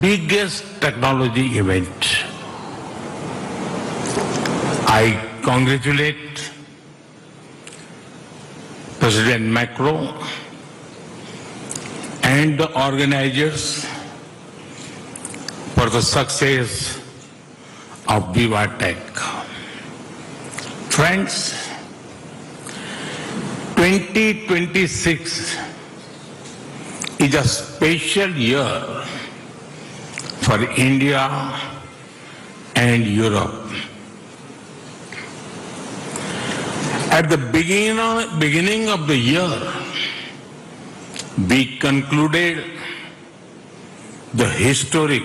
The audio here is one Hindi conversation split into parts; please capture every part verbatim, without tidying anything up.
biggest technology event. I congratulate President Macron and the organizers for the success of Viva Tech. Friends, twenty twenty-six is a special year for India and Europe. At the beginning, beginning of the year, we concluded the historic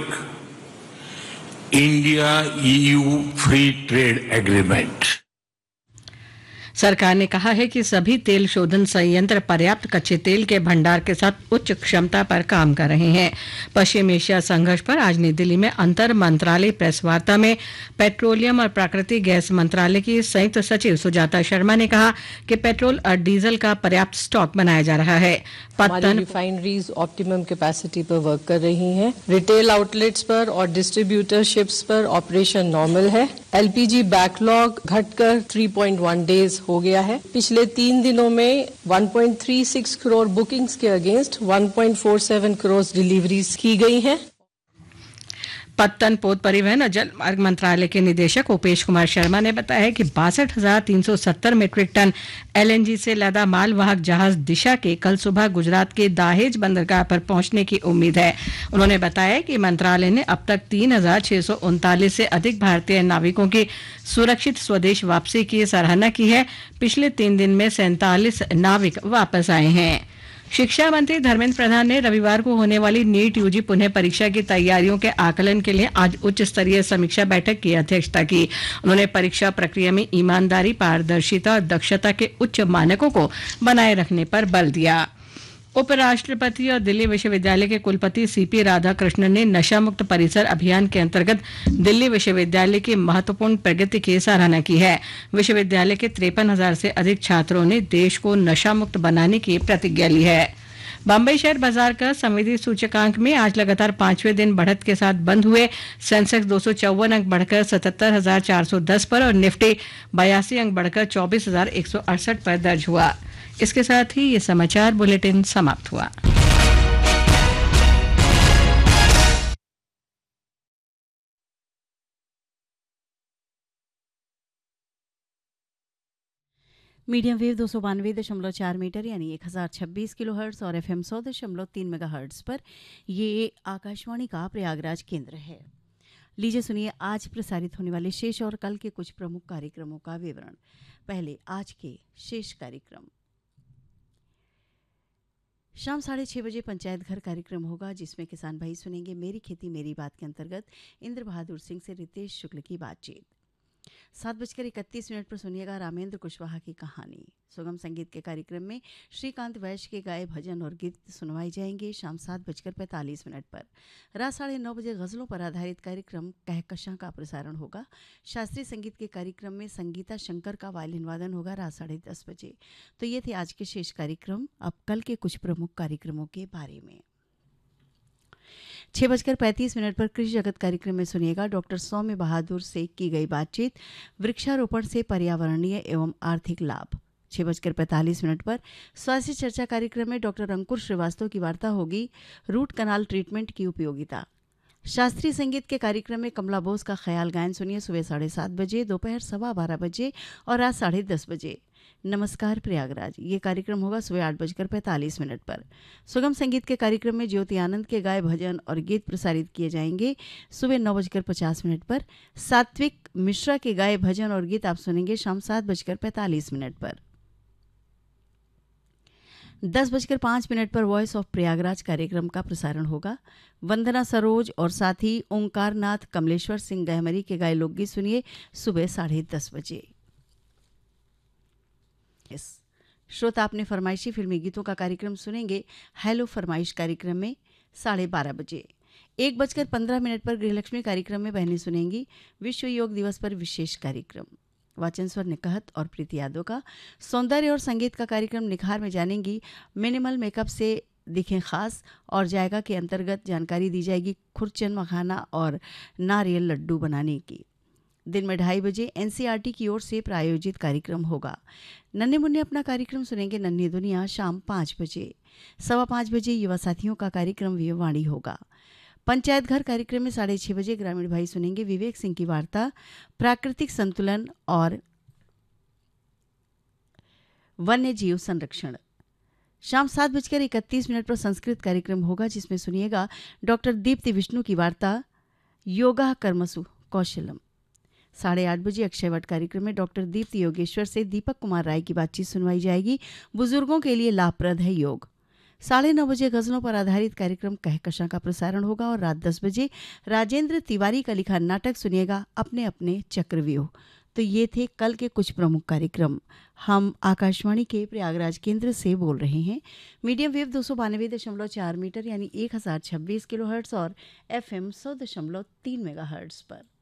India-E U Free Trade Agreement. सरकार ने कहा है कि सभी तेल शोधन संयंत्र पर्याप्त कच्चे तेल के भंडार के साथ उच्च क्षमता पर काम कर रहे हैं। पश्चिम एशिया संघर्ष पर आज नई दिल्ली में अंतर मंत्रालय प्रेस वार्ता में पेट्रोलियम और प्राकृतिक गैस मंत्रालय की संयुक्त सचिव सुजाता शर्मा ने कहा कि पेट्रोल और डीजल का पर्याप्त स्टॉक बनाया जा रहा है। हमारी रिफाइनरीज ऑप्टिमम कैपेसिटी पर वर्क कर रही हैं। रिटेल आउटलेट्स पर और डिस्ट्रीब्यूटरशिप्स पर ऑपरेशन नॉर्मल है। एलपीजी बैकलॉग घटकर तीन पॉइंट एक डेज हो गया है। पिछले तीन दिनों में एक पॉइंट तीन छह करोड़ बुकिंग्स के अगेंस्ट एक पॉइंट चार सात करोड़ डिलीवरीज की गई हैं। पत्तन पोत परिवहन और जल मार्ग मंत्रालय के निदेशक उपेश कुमार शर्मा ने बताया है कि बासठ हजार तीन सौ सत्तर मीट्रिक टन एलएनजी से लदा मालवाहक जहाज दिशा के कल सुबह गुजरात के दाहेज बंदरगाह पर पहुंचने की उम्मीद है। उन्होंने बताया कि मंत्रालय ने अब तक तीन हजार छह सौ उनतालीस से अधिक भारतीय नाविकों की सुरक्षित स्वदेश वापसी की सराहना की है। पिछले तीन दिन में सैंतालीस नाविक वापस आए हैं। शिक्षा मंत्री धर्मेंद्र प्रधान ने रविवार को होने वाली नीट यूजी पुनः परीक्षा की तैयारियों के आकलन के लिए आज उच्च स्तरीय समीक्षा बैठक की अध्यक्षता की। उन्होंने परीक्षा प्रक्रिया में ईमानदारी, पारदर्शिता और दक्षता के उच्च मानकों को बनाए रखने पर बल दिया। उपराष्ट्रपति और दिल्ली विश्वविद्यालय के कुलपति सीपी राधाकृष्णन ने नशा मुक्त परिसर अभियान के अंतर्गत दिल्ली विश्वविद्यालय की महत्वपूर्ण प्रगति की सराहना की है। विश्वविद्यालय के तिरपन हजार से अधिक छात्रों ने देश को नशा मुक्त बनाने की प्रतिज्ञा ली है। बम्बई शेयर बाजार का संवेदी सूचकांक में आज लगातार पांचवें दिन बढ़त के साथ बंद हुए। सेंसेक्स दो सौ चौवन अंक बढ़कर सतहत्तर हजार चार सौ दस पर और निफ्टी बयासी अंक बढ़कर चौबीस हजार एक सौ अड़सठ पर दर्ज हुआ। इसके साथ ही ये समाचार बुलेटिन समाप्त हुआ। मीडियम वेव दो सौ बानवे दशमलव चार मीटर यानी एक हजार छब्बीस किलो हर्ट्स और एफ एम सौ दशमलव तीन मेगा हर्ट्स पर ये आकाशवाणी का प्रयागराज केंद्र है। लीजिए सुनिए आज प्रसारित होने वाले शेष और कल के कुछ प्रमुख कार्यक्रमों का विवरण। पहले आज के शेष कार्यक्रम। शाम साढ़े छः बजे पंचायत घर कार्यक्रम होगा जिसमें किसान भाई सुनेंगे मेरी खेती मेरी बात के अंतर्गत इंद्र बहादुर सिंह से रितेश शुक्ल की बातचीत। सात बजकर इकतीस मिनट पर सुनिएगा रामेंद्र कुशवाहा की कहानी। सुगम संगीत के कार्यक्रम में श्रीकांत वैश्य के गाए भजन और गीत सुनवाए जाएंगे शाम सात बजकर पैंतालीस मिनट पर। रात साढ़े नौ बजे गज़लों पर आधारित कार्यक्रम कहकशां का प्रसारण होगा। शास्त्रीय संगीत के कार्यक्रम में संगीता शंकर का वायलिन वादन होगा रात साढ़े दस बजे। तो ये थे आज के शेष कार्यक्रम। अब कल के कुछ प्रमुख कार्यक्रमों के बारे में। छः बजकर पैंतीस मिनट पर कृषि जगत कार्यक्रम में सुनिएगा डॉक्टर सौम्य बहादुर से की गई बातचीत वृक्षारोपण से पर्यावरणीय एवं आर्थिक लाभ। छः बजकर पैंतालीस मिनट पर स्वास्थ्य चर्चा कार्यक्रम में डॉक्टर अंकुर श्रीवास्तव की वार्ता होगी रूट कनाल ट्रीटमेंट की उपयोगिता। शास्त्रीय संगीत के कार्यक्रम में कमला बोस का ख्याल गायन सुनिए सुबह साढ़े सात बजे, दोपहर सवा बारह बजे और रात साढ़े दस बजे। नमस्कार प्रयागराज ये कार्यक्रम होगा सुबह आठ बजकर पैंतालीस मिनट पर। सुगम संगीत के कार्यक्रम में ज्योति आनंद के गाए भजन और गीत प्रसारित किए जाएंगे सुबह नौ बजकर पचास मिनट पर। सात्विक मिश्रा के गाए भजन और गीत आप सुनेंगे शाम सात बजकर पैंतालीस मिनट पर। दस बजकर पाँच मिनट पर वॉइस ऑफ प्रयागराज कार्यक्रम का प्रसारण होगा। वंदना सरोज और साथ ही ओंकार नाथ कमलेश्वर सिंह गहमरी के गाए लोकगीत सुनिए सुबह साढ़े दस बजे। इस श्रोता अपने फरमाइशी फिल्मी गीतों का कार्यक्रम सुनेंगे हेलो फरमाइश कार्यक्रम में साढ़े बारह बजे। एक बजकर पंद्रह मिनट पर गृहलक्ष्मी कार्यक्रम में बहनें सुनेंगी विश्व योग दिवस पर विशेष कार्यक्रम। वाचन स्वर निकहत और प्रीति यादव का। सौंदर्य और संगीत का कार्यक्रम निखार में जानेंगी मिनिमल मेकअप से दिखें खास और जायका के अंतर्गत जानकारी दी जाएगी खुरचन मखाना और नारियल लड्डू बनाने की। दिन में ढाई बजे एनसीईआरटी की ओर से प्रायोजित कार्यक्रम होगा। नन्हे मुन्ने अपना कार्यक्रम सुनेंगे नन्ही दुनिया शाम पाँच बजे। सवा पाँच बजे युवा साथियों का कार्यक्रम विवाणी होगा। पंचायत घर कार्यक्रम में साढ़े छः बजे ग्रामीण भाई सुनेंगे विवेक सिंह की वार्ता प्राकृतिक संतुलन और वन्य जीव संरक्षण। शाम सात बजकर इकतीस मिनट पर संस्कृत कार्यक्रम होगा जिसमें सुनिएगा डॉक्टर दीप्ति विष्णु की वार्ता योगा कर्मसु कौशलम। साढ़े आठ बजे अक्षयवट कार्यक्रम में डॉक्टर दीप्ति योगेश्वर से दीपक कुमार राय की बातचीत सुनवाई जाएगी। बुजुर्गों के लिए लाभप्रद है योग। साढ़े नौ बजे गजलों पर आधारित कार्यक्रम कहकशां का प्रसारण होगा और रात दस बजे राजेंद्र तिवारी का लिखा नाटक सुनिएगा अपने अपने चक्रव्यूह। तो ये थे कल के कुछ प्रमुख कार्यक्रम। हम आकाशवाणी के प्रयागराज केंद्र से बोल रहे हैं। मीडियम वेव दो सौ बानवे दशमलव चार मीटर यानी एक हजार छब्बीस किलो हर्ट्स और एफ एम सौ दशमलव तीन मेगा हर्ट्स पर।